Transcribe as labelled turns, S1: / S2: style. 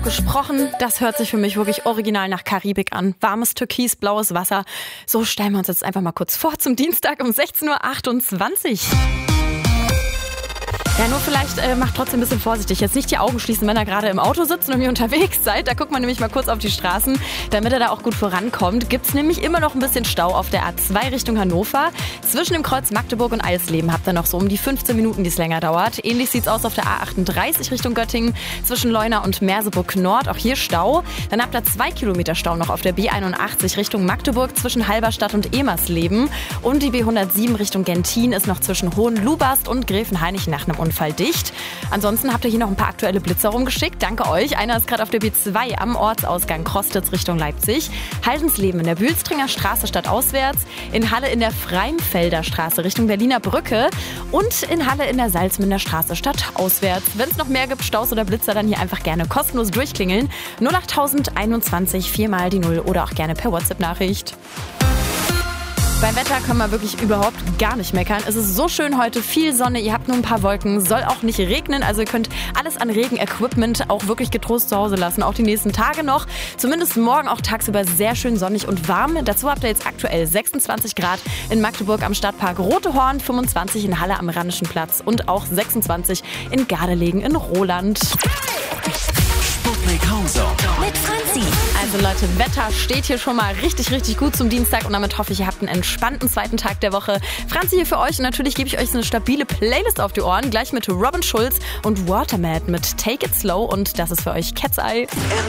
S1: Gesprochen, das hört sich für mich wirklich original nach Karibik an. Warmes Türkis, blaues Wasser. So stellen wir uns jetzt einfach mal kurz vor zum Dienstag um 16:28 Uhr. Ja, nur vielleicht macht trotzdem ein bisschen vorsichtig. Jetzt nicht die Augen schließen, wenn ihr gerade im Auto sitzt und ihr unterwegs seid. Da guckt man nämlich mal kurz auf die Straßen, damit ihr da auch gut vorankommt. Gibt's nämlich immer noch ein bisschen Stau auf der A2 Richtung Hannover. Zwischen dem Kreuz Magdeburg und Eisleben habt ihr noch so um die 15 Minuten, die es länger dauert. Ähnlich sieht's aus auf der A38 Richtung Göttingen. Zwischen Leuna und Merseburg Nord, auch hier Stau. Dann habt ihr 2 Kilometer Stau noch auf der B81 Richtung Magdeburg zwischen Halberstadt und Emersleben. Und die B107 Richtung Gentin ist noch zwischen Hohenlubast und Gräfenhainichen nach einem Unfall dicht. Ansonsten habt ihr hier noch ein paar aktuelle Blitzer rumgeschickt. Danke euch. Einer ist gerade auf der B2 am Ortsausgang Krostitz Richtung Leipzig. Haldensleben in der Bülstringer Straße stadtauswärts. In Halle in der Freimfelder Straße Richtung Berliner Brücke. Und in Halle in der Salzminder Straße stadtauswärts. Wenn es noch mehr gibt, Staus oder Blitzer, dann hier einfach gerne kostenlos durchklingeln. 08021 4 mal die 0 oder auch gerne per WhatsApp-Nachricht. Beim Wetter können wir wirklich überhaupt gar nicht meckern. Es ist so schön heute, viel Sonne, ihr habt nur ein paar Wolken, soll auch nicht regnen. Also ihr könnt alles an Regenequipment auch wirklich getrost zu Hause lassen, auch die nächsten Tage noch. Zumindest morgen auch tagsüber sehr schön sonnig und warm. Dazu habt ihr jetzt aktuell 26 Grad in Magdeburg am Stadtpark Rotehorn, 25 in Halle am Rheinischen Platz und auch 26 in Gardelegen in Roland.
S2: Sputnik Countdown
S3: mit Franzi.
S1: Also Leute, Wetter steht hier schon mal richtig, richtig gut zum Dienstag und damit hoffe ich, ihr habt einen entspannten zweiten Tag der Woche. Franzi hier für euch und natürlich gebe ich euch so eine stabile Playlist auf die Ohren, gleich mit Robin Schulz und Waterman mit Take It Slow und das ist für euch Cat's Eye.